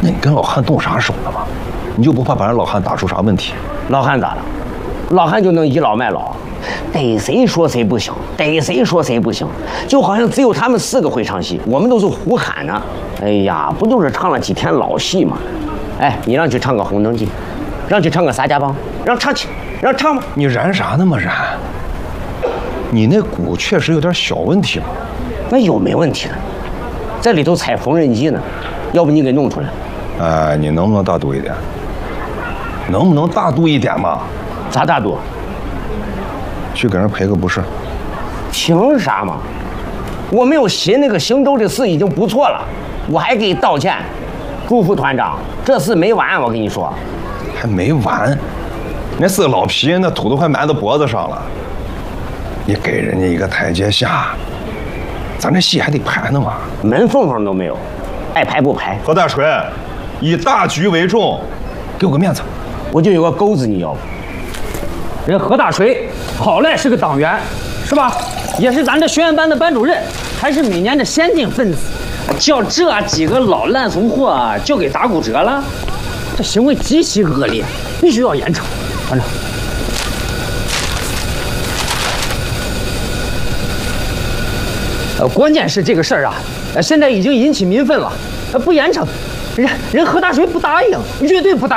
那你跟老汉动啥手了吗？你就不怕把人老汉打出啥问题？ 老汉咋了？老汉就能倚老卖老，逮谁说谁不行，逮谁说谁不行，就好像只有他们4个会唱戏，我们都是胡喊呢。哎呀，不就是唱了几天老戏吗？哎，你让去唱个《红灯记》，让去唱个《撒家浜》，让唱去，让唱吧。 你燃啥那么燃？你那鼓确实有点小问题了。 那有没问题的？这里头踩缝纫机呢，要不你给弄出来？ 哎，你能不能大度一点？能不能大度一点嘛？ 咋大度？ 去给人赔个不是。 凭啥嘛？我没有寻那个邢州的事已经不错了，我还给你道歉。祝副团长，这事没完，我跟你说。 还没完，那是个老皮，那土都快埋到脖子上了。你给人家一个台阶下，咱这戏还得排呢嘛。 门缝缝都没有，爱排不排？ 何大锤，以大局为重，给我个面子。 我就有个钩子，你要不？ 人何大锤好赖是个党员，是吧？也是咱这学院班的班主任，还是每年的先进分子。叫这几个老烂怂货就给打骨折了，这行为极其恶劣，必须要严惩。团长，关键是这个事儿啊，现在已经引起民愤了，不严惩，人何大锤不答应，绝对不答应。